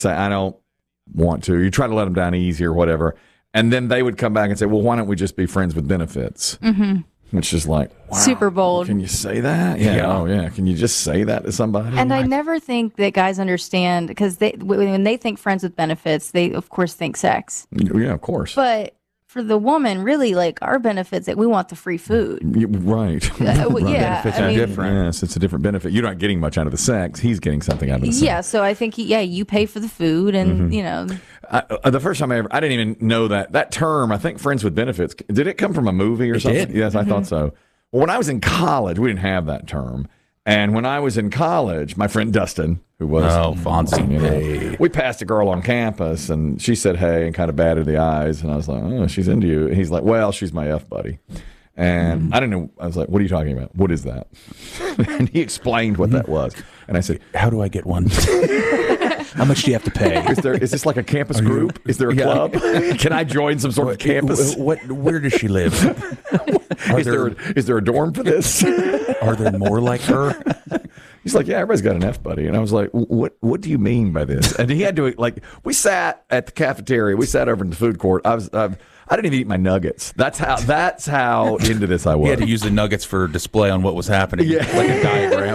say, I don't want to. You try to let them down easy or whatever. And then they would come back and say, well, why don't we just be friends with benefits? Mm-hmm. Which is like, wow, super bold. Can you say that? Yeah. Oh, yeah. Can you just say that to somebody? And I never think that guys understand, because when they think friends with benefits, they, of course, think sex. Yeah, of course. But for the woman, really, like, our benefits, that we want the free food. Right. Yeah, benefits are different. Yes, it's a different benefit. You're not getting much out of the sex. He's getting something out of the sex. Yeah, so I think, you pay for the food, and, you know. The first time I didn't even know that term, I think friends with benefits, did it come from a movie or something? Did. Yes, I thought so. Well, when I was in college, we didn't have that term. And when I was in college, my friend Dustin, who was Fonzie, we passed a girl on campus, and she said, hey, and kind of batted the eyes. And I was like, oh, she's into you. And he's like, well, she's my F buddy. And I didn't know. I was like, what are you talking about? What is that? And he explained what that was. And I said, how do I get one? How much do you have to pay? Is this like a campus group? Is there a club? Can I join some sort of campus? Where does she live? Is there a dorm for this? Are there more like her? He's like, yeah, everybody's got an F buddy. And I was like, what do you mean by this? And he had to, like, we sat at the cafeteria. We sat over in the food court. I didn't even eat my nuggets. That's how into this I was. He had to use the nuggets for display on what was happening, like a diagram.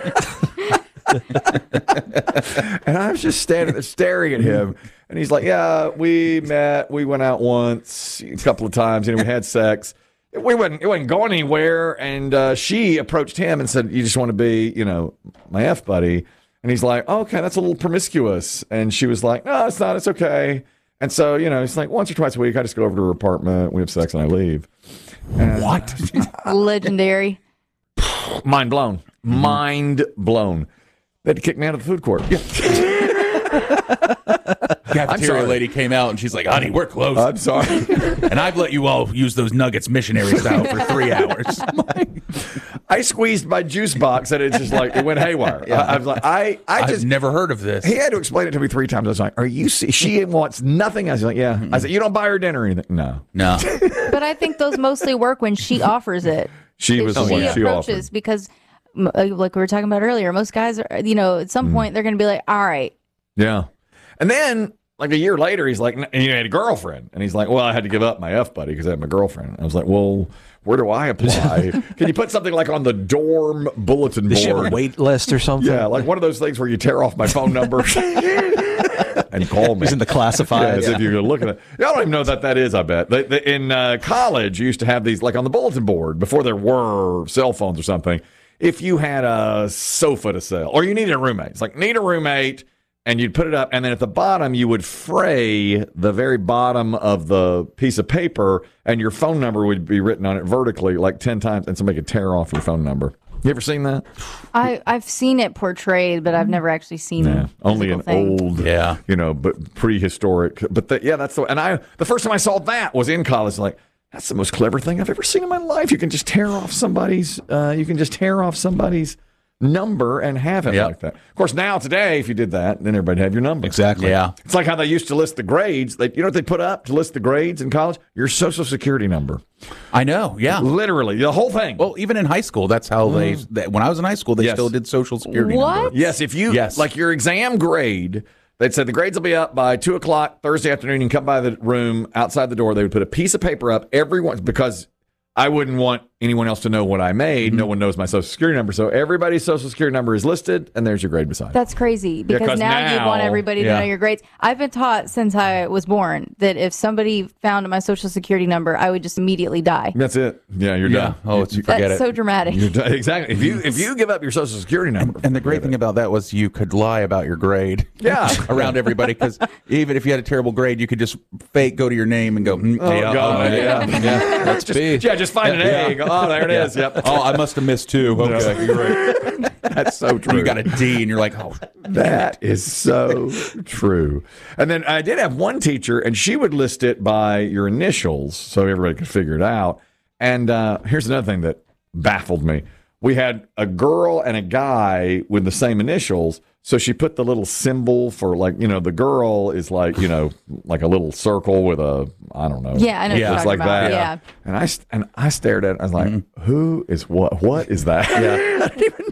And I was just standing there staring at him. And he's like, yeah, we met. We went out once, a couple of times. We had sex. It wasn't going anywhere. And she approached him and said, you just want to be, my F buddy. And he's like, oh, okay, that's a little promiscuous. And she was like, no, it's not. It's okay. And so, it's like once or twice a week, I just go over to her apartment, we have sex, and I leave. And what? Legendary. Mind blown. Mind blown. They had to kick me out of the food court. Cafeteria lady came out and she's like, honey, we're closed. I'm sorry. And I've let you all use those nuggets missionary style for 3 hours. I squeezed my juice box and it's just like, it went haywire. Yeah. I was like, I've never heard of this. He had to explain it to me 3 times. I was like, are you she wants nothing? I was like, yeah. I said, you don't buy her dinner or anything? No. But I think those mostly work when she offers it. She was the one she approaches, because like we were talking about earlier, most guys are, at some point they're going to be like, all right. Yeah. And then, like a year later, he's like, and you had a girlfriend. And he's like, well, I had to give up my F buddy because I had my girlfriend. And I was like, well, where do I apply? Can you put something like on the dorm bulletin board? Does she have a wait list or something? Yeah, like one of those things where you tear off my phone number and call me. It's in the classifieds. As if you're looking at it. Y'all don't even know that is, I bet. In college, you used to have these, like on the bulletin board, before there were cell phones or something, if you had a sofa to sell, or you needed a roommate. It's like, need a roommate. And you'd put it up, and then at the bottom, you would fray the very bottom of the piece of paper, and your phone number would be written on it vertically like 10 times, and somebody could tear off your phone number. You ever seen that? I've seen it portrayed, but I've never actually seen it. Only an old, but prehistoric. But that's the first time I saw that was in college. Like, that's the most clever thing I've ever seen in my life. You can just tear off somebody's number and have it like that. Of course, now today, if you did that, then everybody'd have your number. Exactly. Yeah. It's like how they used to list the grades. You know what they put up to list the grades in college? Your social security number. I know. Yeah. Literally, the whole thing. Well, even in high school, that's how when I was in high school, they still did social security number. Yes. If you like your exam grade, they'd say the grades will be up by 2:00 Thursday afternoon. You can come by the room outside the door. They would put a piece of paper up because I wouldn't want anyone else to know what I made. No one knows my social security number. So everybody's social security number is listed, and there's your grade beside it. That's crazy, because now you want everybody to know your grades. I've been taught since I was born that if somebody found my social security number, I would just immediately die. That's it. Yeah, you're done. Oh, forget it. That's so dramatic. Exactly. If you give up your social security number. And the great thing about that was you could lie about your grade around everybody, because even if you had a terrible grade, you could just go to your name and go, that's just find an A. Oh, there it is. Yep. Oh, I must have missed 2. Okay, you're right. That's so true. You got a D, and you're like, oh, that is so true. And then I did have one teacher, and she would list it by your initials so everybody could figure it out. And here's another thing that baffled me. We had a girl and a guy with the same initials. So she put the little symbol for, the girl is like, like a little circle with a, I don't know. Yeah, I know. Yeah, just like about. that. Yeah. And I stared at it. I was like, who is what? What is that? Yeah. I didn't even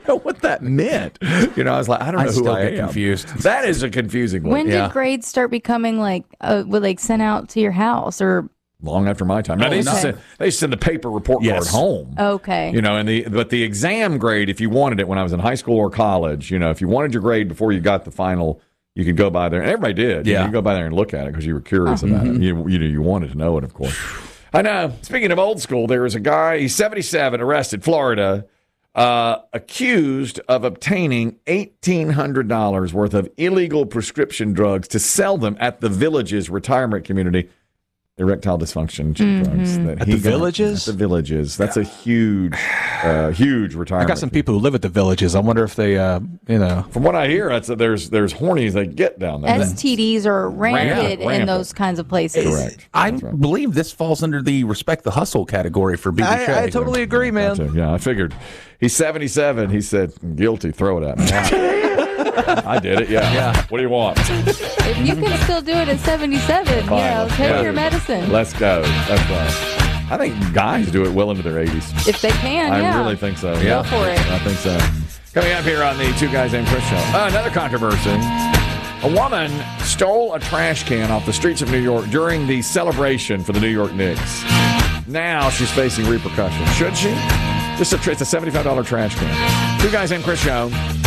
know what that meant. You know, I was like, I don't know who I am. Confused. That is a confusing one. When did grades start becoming sent out to your house or? Long after my time. Now, they used to send the paper report card home. Okay. You know, but the exam grade, if you wanted it when I was in high school or college, you know, if you wanted your grade before you got the final, you could go by there. And everybody did. Yeah. You could go by there and look at it because you were curious about it. You wanted to know it, of course. I know. Speaking of old school, there was a guy, he's 77, arrested, Florida, accused of obtaining $1,800 worth of illegal prescription drugs to sell them at the Villages retirement community. Erectile dysfunction drugs. At the Villages? At the Villages. That's a huge, huge retirement. I got some people who live at the Villages. I wonder if they, From what I hear, there's hornies they get down there. STDs are rampant in those kinds of places. Correct. I believe this falls under the respect the hustle category for BB Shea. I totally agree, man. Gotcha. Yeah, I figured. He's 77. He said, guilty, throw it at me. I did it, yeah. What do you want? If you can still do it at 77, take your medicine. Let's go. That's right. I think guys do it well into their 80s. If they can, I really think so. Go for it. I think so. Coming up here on the Two Guys Named Chris show. Another controversy. A woman stole a trash can off the streets of New York during the celebration for the New York Knicks. Now she's facing repercussions. Should she? It's a $75 trash can. Two Guys Named Chris show.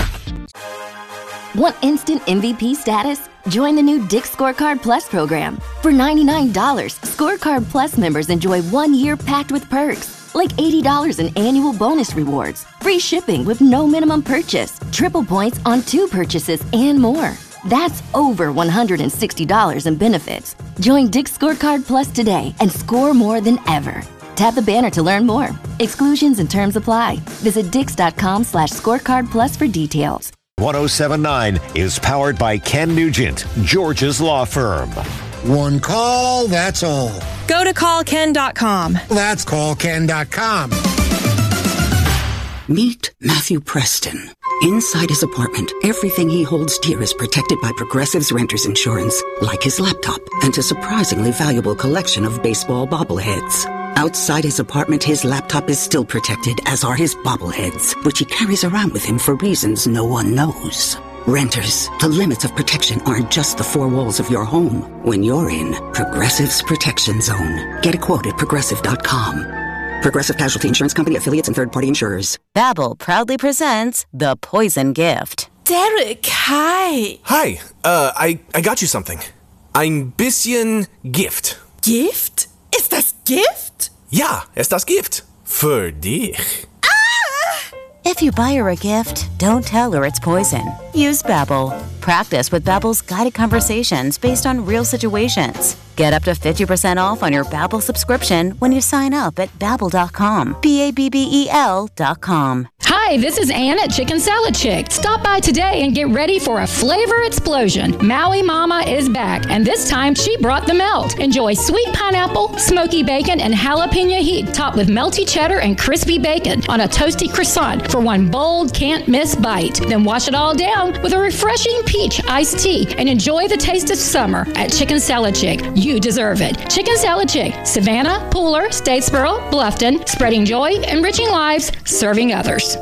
Want instant MVP status? Join the new Dick's Scorecard Plus program. For $99, Scorecard Plus members enjoy 1 year packed with perks, like $80 in annual bonus rewards, free shipping with no minimum purchase, triple points on 2 purchases, and more. That's over $160 in benefits. Join Dick's Scorecard Plus today and score more than ever. Tap the banner to learn more. Exclusions and terms apply. Visit dix.com/scorecard plus for details. 1079 is powered by Ken Nugent, George's law firm. One call, that's all. Go to callken.com. That's callken.com. Meet Matthew Preston. Inside his apartment, everything he holds dear is protected by Progressive's Renter's Insurance, like his laptop and a surprisingly valuable collection of baseball bobbleheads. Outside his apartment, his laptop is still protected, as are his bobbleheads, which he carries around with him for reasons no one knows. Renters, the limits of protection aren't just the 4 walls of your home. When you're in Progressive's Protection Zone. Get a quote at Progressive.com. Progressive Casualty Insurance Company, affiliates, and third-party insurers. Babbel proudly presents The Poison Gift. Derek, hi. Hi, I got you something. Ein bisschen Gift. Gift? Ist das Gift? Ja, ist das Gift. Für dich. If you buy her a gift, don't tell her it's poison. Use Babbel. Practice with Babbel's guided conversations based on real situations. Get up to 50% off on your Babbel subscription when you sign up at Babbel.com. Babbel.com. Hi, this is Ann at Chicken Salad Chick. Stop by today and get ready for a flavor explosion. Maui Mama is back, and this time she brought the melt. Enjoy sweet pineapple, smoky bacon, and jalapeno heat topped with melty cheddar and crispy bacon on a toasty croissant for one bold, can't-miss bite. Then wash it all down with a refreshing peach iced tea and enjoy the taste of summer at Chicken Salad Chick. You deserve it. Chicken Salad Chick, Savannah, Pooler, Statesboro, Bluffton, spreading joy, enriching lives, serving others.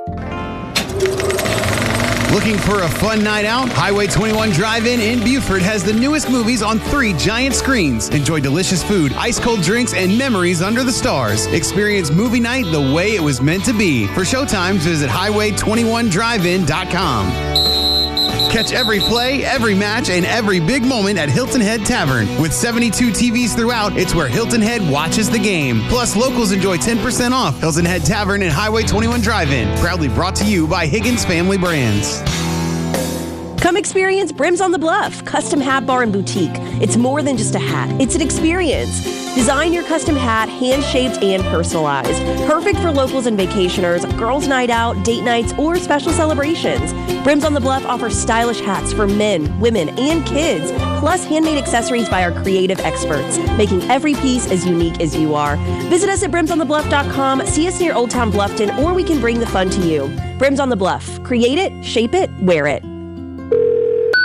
Looking for a fun night out? Highway 21 Drive-In in Buford has the newest movies on 3 giant screens. Enjoy delicious food, ice-cold drinks, and memories under the stars. Experience movie night the way it was meant to be. For showtimes, visit highway21drivein.com. Catch every play, every match, and every big moment at Hilton Head Tavern. With 72 TVs throughout, it's where Hilton Head watches the game. Plus, locals enjoy 10% off. Hilton Head Tavern and Highway 21 Drive-In. Proudly brought to you by Higgins Family Brands. Come experience Brims on the Bluff, custom hat bar and boutique. It's more than just a hat. It's an experience. Design your custom hat, hand-shaped and personalized. Perfect for locals and vacationers, girls' night out, date nights, or special celebrations. Brims on the Bluff offers stylish hats for men, women, and kids, plus handmade accessories by our creative experts, making every piece as unique as you are. Visit us at brimsonthebluff.com, see us near Old Town Bluffton, or we can bring the fun to you. Brims on the Bluff. Create it, shape it, wear it.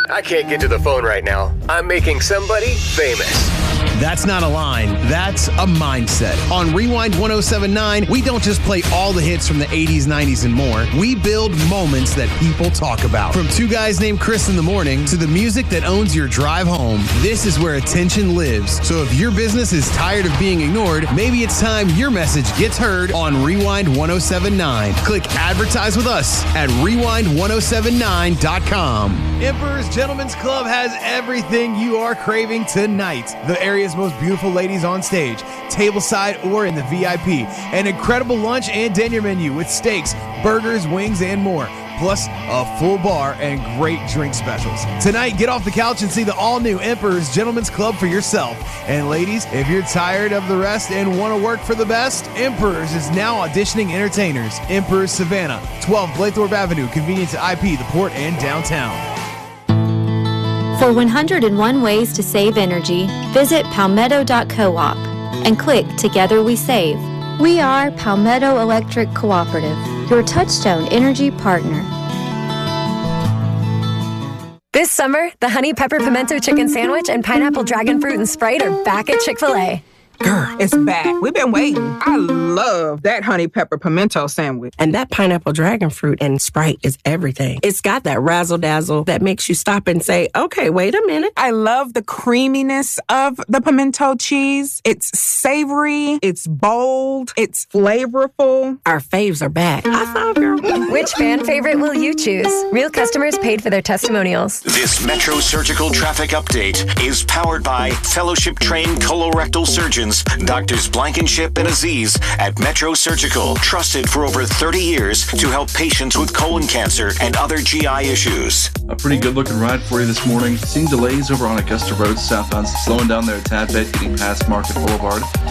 I can't get to the phone right now. I'm making somebody famous. That's not a line. That's a mindset. On Rewind 107.9, we don't just play all the hits from the 80s, 90s, and more. We build moments that people talk about. From Two Guys Named Chris in the Morning to the music that owns your drive home. This is where attention lives. So if your business is tired of being ignored, maybe it's time your message gets heard on Rewind 107.9. Click advertise with us at rewind1079.com. Emperor's Gentlemen's Club has everything you are craving tonight. The area's most beautiful ladies on stage, tableside or in the VIP. An incredible lunch and dinner menu with steaks, burgers, wings, and more. Plus a full bar and great drink specials. Tonight, get off the couch and see the all-new Emperor's Gentlemen's Club for yourself. And ladies, if you're tired of the rest and want to work for the best, Emperor's is now auditioning entertainers. Emperor's Savannah, 12 Blaythorpe Avenue, convenient to IP, the Port, and downtown. For 101 ways to save energy, visit palmetto.coop and click Together We Save. We are Palmetto Electric Cooperative, your Touchstone energy partner. This summer, the Honey Pepper Pimento Chicken Sandwich and Pineapple Dragon Fruit and Sprite are back at Chick-fil-A. Girl, it's back. We've been waiting. I love that honey pepper pimento sandwich. And that pineapple dragon fruit and Sprite is everything. It's got that razzle dazzle that makes you stop and say, okay, wait a minute. I love the creaminess of the pimento cheese. It's savory. It's bold. It's flavorful. Our faves are back. High five, girl. Which fan favorite will you choose? Real customers paid for their testimonials. This Metro Surgical traffic update is powered by fellowship-trained colorectal surgeons Doctors Blankenship and Aziz at Metro Surgical, trusted for over 30 years to help patients with colon cancer and other GI issues. A pretty good-looking ride for you this morning. Seeing delays over on Augusta Road southbound, slowing down there a tad bit, getting past Market Boulevard.